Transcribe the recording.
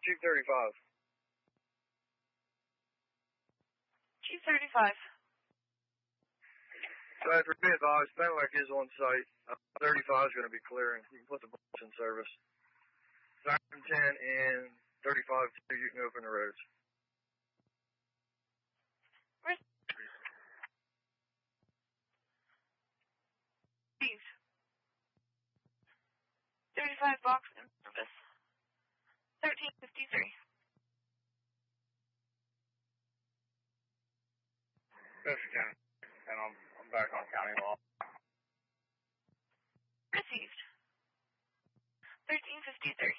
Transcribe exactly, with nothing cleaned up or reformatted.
Chief thirty-five. Chief thirty-five. So after being advised, Fenwick is on site. Uh, thirty-five is going to be clearing. You can put the bus in service. nine ten and thirty-five, you can open the roads. Steve. thirty-five box in service. thirteen fifty-three. Yes, County. And I'm, I'm back on county law. Received. thirteen fifty-three.